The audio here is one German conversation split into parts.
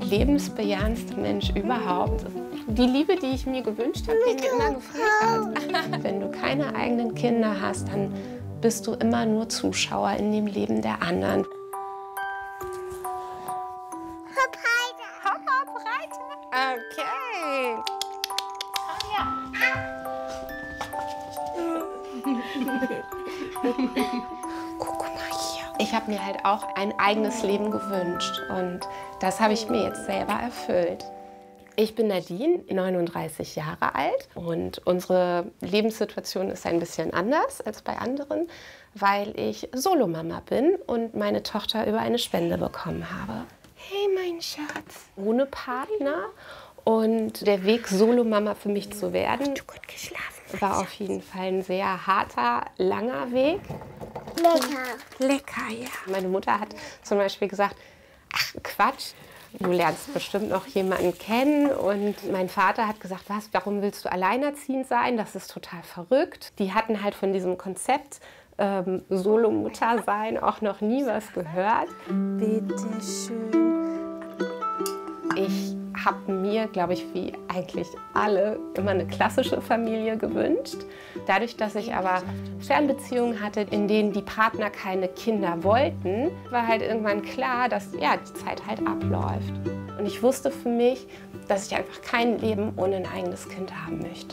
lebensbejahendste Mensch überhaupt. Die Liebe, die ich mir gewünscht habe, die mir immer gefehlt hat. Wenn du keine eigenen Kinder hast, dann bist du immer nur Zuschauer in dem Leben der anderen. Hopp, reite! Okay. Guck mal hier. Ich habe mir halt auch ein eigenes Leben gewünscht und das habe ich mir jetzt selber erfüllt. Ich bin Nadine, 39 Jahre alt und unsere Lebenssituation ist ein bisschen anders als bei anderen, weil ich Solomama bin und meine Tochter über eine Spende bekommen habe. Hey, mein Schatz. Ohne Partner und der Weg, Solomama für mich zu werden, war auf jeden Fall ein sehr harter, langer Weg. Lecker, ja. Meine Mutter hat zum Beispiel gesagt, ach Quatsch, du lernst bestimmt noch jemanden kennen. Und mein Vater hat gesagt, was, warum willst du alleinerziehend sein? Das ist total verrückt. Die hatten halt von diesem Konzept Solomutter sein auch noch nie was gehört. Bitte schön. Ich habe mir, glaube ich, wie eigentlich alle, immer eine klassische Familie gewünscht. Dadurch, dass ich aber Fernbeziehungen hatte, in denen die Partner keine Kinder wollten, war halt irgendwann klar, dass ja, die Zeit halt abläuft. Und ich wusste für mich, dass ich einfach kein Leben ohne ein eigenes Kind haben möchte.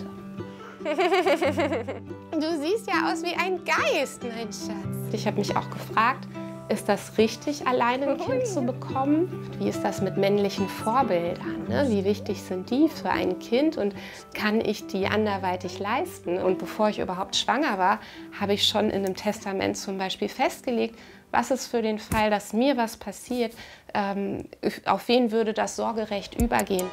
Du siehst ja aus wie ein Geist, mein Schatz. Ich habe mich auch gefragt, ist das richtig, alleine ein Kind zu bekommen? Wie ist das mit männlichen Vorbildern? Ne? Wie wichtig sind die für ein Kind und kann ich die anderweitig leisten? Und bevor ich überhaupt schwanger war, habe ich schon in einem Testament zum Beispiel festgelegt, was ist für den Fall, dass mir was passiert, auf wen würde das Sorgerecht übergehen?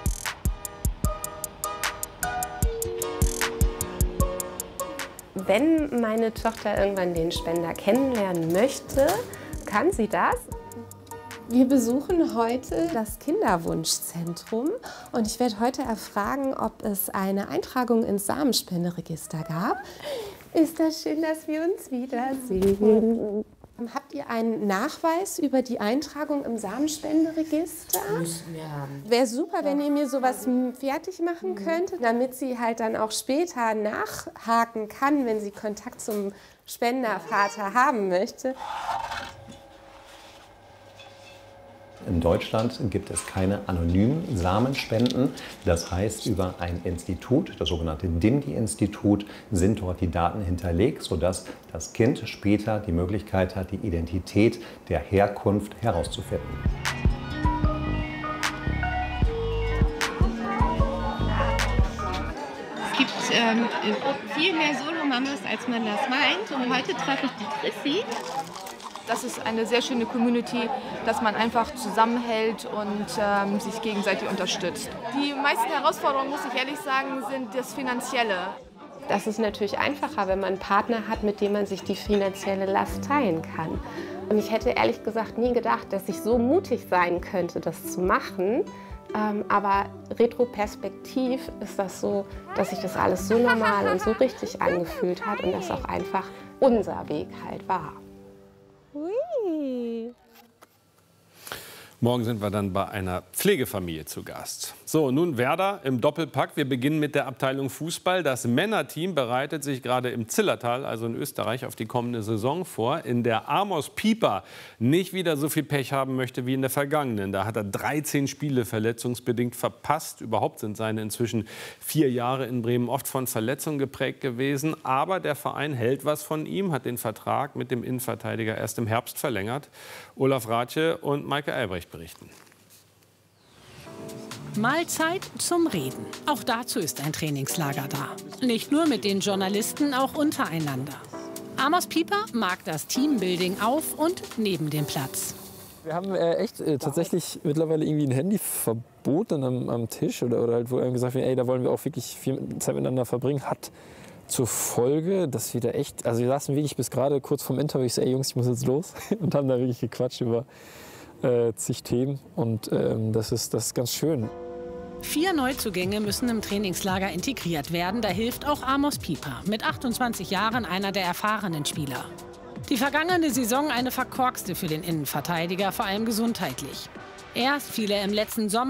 Wenn meine Tochter irgendwann den Spender kennenlernen möchte, kann sie das? Wir besuchen heute das Kinderwunschzentrum und ich werde heute erfragen, ob es eine Eintragung ins Samenspenderegister gab. Ist das schön, dass wir uns wiedersehen. Habt ihr einen Nachweis über die Eintragung im Samenspenderegister? Müssen wir haben. Wäre super, wenn ihr mir sowas fertig machen könntet, damit sie halt dann auch später nachhaken kann, wenn sie Kontakt zum Spendervater haben möchte. In Deutschland gibt es keine anonymen Samenspenden. Das heißt, über ein Institut, das sogenannte DIMDI-Institut, sind dort die Daten hinterlegt, sodass das Kind später die Möglichkeit hat, die Identität der Herkunft herauszufinden. Es gibt viel mehr Solomamas, als man das meint. Und heute treffe ich die Chrissy. Das ist eine sehr schöne Community, dass man einfach zusammenhält und sich gegenseitig unterstützt. Die meisten Herausforderungen, muss ich ehrlich sagen, sind das Finanzielle. Das ist natürlich einfacher, wenn man einen Partner hat, mit dem man sich die finanzielle Last teilen kann. Und ich hätte ehrlich gesagt nie gedacht, dass ich so mutig sein könnte, das zu machen. Aber retroperspektiv ist das so, dass sich das alles so normal und so richtig angefühlt hat und das auch einfach unser Weg halt war. Hui. Morgen sind wir dann bei einer Pflegefamilie zu Gast. So, nun Werder im Doppelpack. Wir beginnen mit der Abteilung Fußball. Das Männerteam bereitet sich gerade im Zillertal, also in Österreich, auf die kommende Saison vor. In der Amos Pieper nicht wieder so viel Pech haben möchte wie in der vergangenen. Da hat er 13 Spiele verletzungsbedingt verpasst. Überhaupt sind seine inzwischen 4 Jahre in Bremen oft von Verletzungen geprägt gewesen. Aber der Verein hält was von ihm, hat den Vertrag mit dem Innenverteidiger erst im Herbst verlängert. Olaf Rathje und Maike Albrecht berichten. Mal Zeit zum Reden. Auch dazu ist ein Trainingslager da. Nicht nur mit den Journalisten, auch untereinander. Amos Pieper mag das Teambuilding auf und neben dem Platz. Wir haben echt tatsächlich mittlerweile irgendwie ein Handyverbot dann am Tisch oder halt, wo einem gesagt wird, ey, da wollen wir auch wirklich viel Zeit miteinander verbringen, hat zur Folge, dass wir da echt, also wir saßen wirklich bis gerade kurz vorm Interview, ich so, ey Jungs, ich muss jetzt los und haben da wirklich gequatscht über zig Themen und das ist ganz schön. 4 Neuzugänge müssen im Trainingslager integriert werden. Da hilft auch Amos Pieper, mit 28 Jahren einer der erfahrenen Spieler. Die vergangene Saison eine verkorkste für den Innenverteidiger, vor allem gesundheitlich. Erst fiel er im letzten Sommer